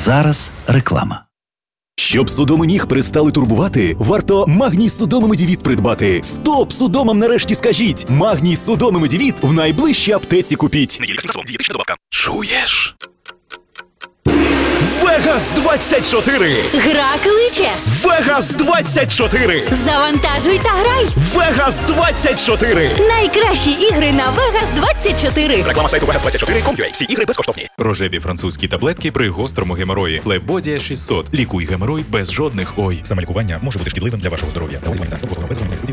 зараз реклама. Щоб судоми ніг перестали турбувати, варто Магній Судоми Медівіт придбати. Стоп! Судомам нарешті скажіть! Магній Судоми Медівіт в найближчій аптеці купіть. Чуєш? Вегас 24! Гра кличе! Вегас 24! Завантажуй та грай! Вегас 24! Найкращі ігри на Vegas 24! Реклама сайту Vegas24.com.ua. Всі ігри безкоштовні. Рожеві французькі таблетки при гострому геморої. Флебодія 600. Лікуй геморой без жодних ой. Саме лікування може бути шкідливим для вашого здоров'я.